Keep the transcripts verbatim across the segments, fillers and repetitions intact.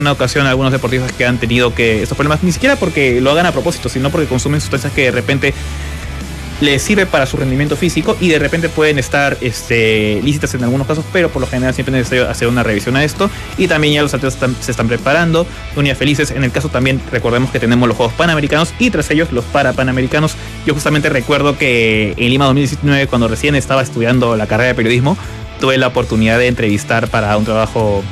una ocasión algunos deportistas que han tenido que estos problemas, ni siquiera porque lo hagan a propósito, sino porque consumen sustancias que de repente les sirve para su rendimiento físico y de repente pueden estar este, lícitas en algunos casos, pero por lo general siempre es necesario hacer una revisión a esto. Y también ya los atletas están, se están preparando, unidades felices. En el caso también recordemos que tenemos los Juegos Panamericanos y tras ellos los Parapanamericanos. Yo justamente recuerdo que en Lima dos mil diecinueve, cuando recién estaba estudiando la carrera de periodismo, tuve la oportunidad de entrevistar para un trabajo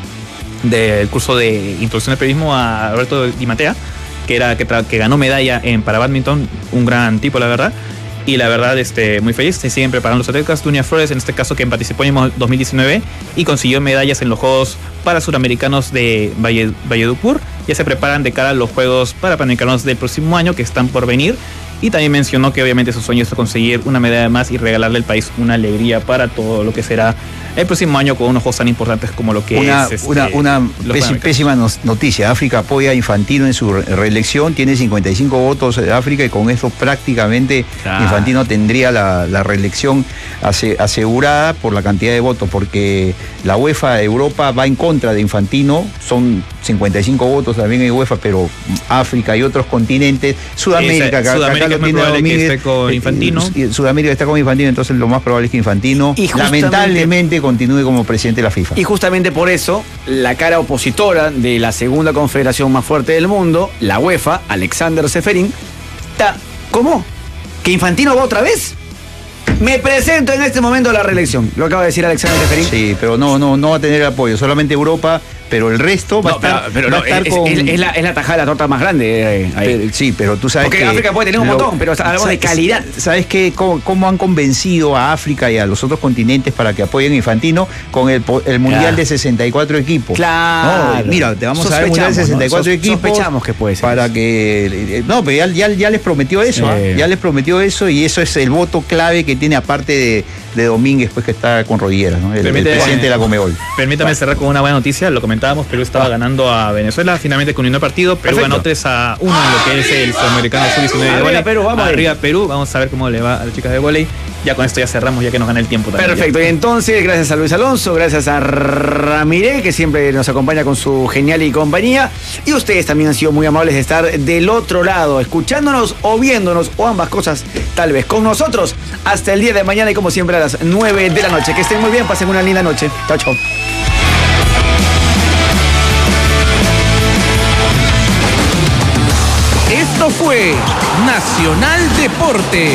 del curso de introducción al periodismo a Alberto Di Matea, que, era, que, tra- que ganó medalla en para badminton, un gran tipo la verdad. Y la verdad, este, muy feliz, se siguen preparando los atletas. Dunia Flores, en este caso, que participó en dos mil diecinueve y consiguió medallas en los Juegos para Suramericanos de Valle, Valledupur. Ya se preparan de cara a los Juegos para Panamericanos del próximo año, que están por venir. Y también mencionó que obviamente su sueño es conseguir una medalla más y regalarle al país una alegría para todo lo que será el próximo año con unos juegos tan importantes como lo que una, es... Este, una una pésima, pésima noticia. África apoya a Infantino en su reelección, tiene cincuenta y cinco votos de África y con eso prácticamente ah. Infantino tendría la, la reelección asegurada por la cantidad de votos, porque la UEFA de Europa va en contra de Infantino, son cincuenta y cinco votos también en UEFA, pero África y otros continentes, Sudamérica, Esa, Sudamérica acá, acá es muy probable Domínguez, que esté con Infantino. Sudamérica está con Infantino, entonces lo más probable es que Infantino lamentablemente continúe como presidente de la FIFA. Y justamente por eso, la cara opositora de la segunda confederación más fuerte del mundo, la UEFA, Alexander Ceferin, está, ¿cómo? ¿Que Infantino va otra vez? Me presento en este momento a la reelección. Lo acaba de decir Alexander Ceferin. Sí, pero no, no, no va a tener apoyo, solamente Europa, pero el resto va no, a estar, pero, pero va no, a estar es, con... es, es, la, es la tajada de la torta más grande. Eh, pero, sí, pero tú sabes Porque que... África puede tener un lo, montón, pero hablamos de calidad. ¿Sabes qué? ¿Cómo, cómo han convencido a África y a los otros continentes para que apoyen a Infantino con el, el Mundial claro. de sesenta y cuatro equipos? Claro. No, mira, te vamos a dar el Mundial de sesenta y cuatro ¿no? equipos. Sospechamos que puede ser. Para eso. que... No, pero ya, ya, ya les prometió eso, sí. ¿eh? Ya les prometió eso y eso es el voto clave que tiene aparte de... de Domínguez, pues que está con rodilleras, ¿no? El, Permite, el presidente de la Conmebol. Permítame cerrar con una buena noticia, lo comentábamos, Perú estaba ah. ganando a Venezuela, finalmente con un partido, Perú Perfecto. ganó tres a uno en lo que es el Sudamericano sub diecinueve de vóley. Perú, vamos arriba Perú, vamos a ver cómo le va a las chicas de vóley. Ya con esto ya cerramos, ya que nos gana el tiempo también. Perfecto, ya. Y entonces, gracias a Luis Alonso, gracias a Ramiré, que siempre nos acompaña con su genial y compañía. Y ustedes también han sido muy amables de estar del otro lado, escuchándonos o viéndonos, o ambas cosas, tal vez con nosotros, hasta el día de mañana y como siempre a las nueve de la noche. Que estén muy bien, pasen una linda noche. Chao, chao. Esto fue Nacional Deporte.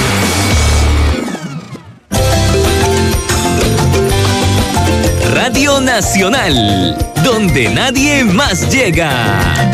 Radio Nacional, donde nadie más llega.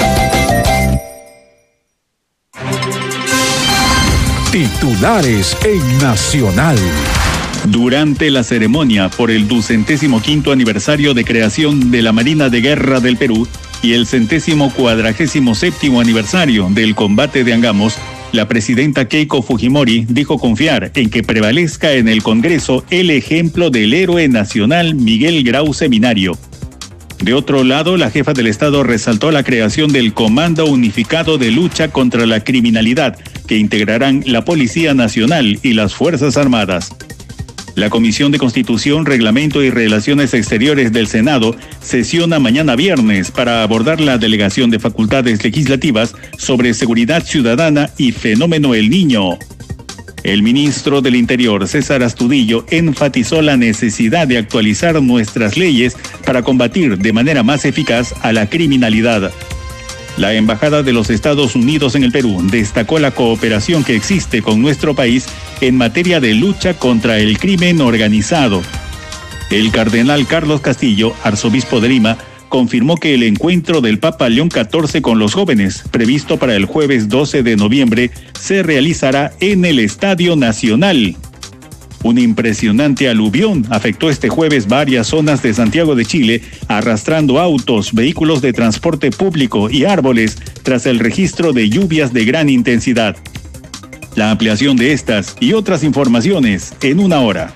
Titulares en Nacional. Durante la ceremonia por el ducentésimo quinto aniversario de creación de la Marina de Guerra del Perú y el centésimo cuadragésimo séptimo aniversario del combate de Angamos, la presidenta Keiko Fujimori dijo confiar en que prevalezca en el Congreso el ejemplo del héroe nacional Miguel Grau Seminario. De otro lado, la jefa del Estado resaltó la creación del Comando Unificado de Lucha contra la Criminalidad, que integrarán la Policía Nacional y las Fuerzas Armadas. La Comisión de Constitución, Reglamento y Relaciones Exteriores del Senado sesiona mañana viernes para abordar la delegación de facultades legislativas sobre seguridad ciudadana y fenómeno El Niño. El ministro del Interior, César Astudillo, enfatizó la necesidad de actualizar nuestras leyes para combatir de manera más eficaz a la criminalidad. La Embajada de los Estados Unidos en el Perú destacó la cooperación que existe con nuestro país en materia de lucha contra el crimen organizado. El cardenal Carlos Castillo, arzobispo de Lima, confirmó que el encuentro del Papa León catorce con los jóvenes, previsto para el jueves doce de noviembre, se realizará en el Estadio Nacional. Un impresionante aluvión afectó este jueves varias zonas de Santiago de Chile, arrastrando autos, vehículos de transporte público y árboles tras el registro de lluvias de gran intensidad. La ampliación de estas y otras informaciones en una hora.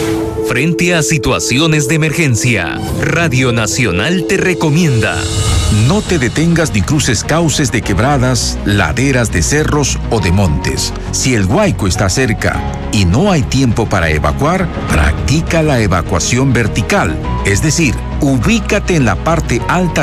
Frente a situaciones de emergencia, Radio Nacional te recomienda No te detengas ni cruces cauces de quebradas, laderas de cerros o de montes. Si el huaico está cerca y no hay tiempo para evacuar, practica la evacuación vertical, es decir, ubícate en la parte alta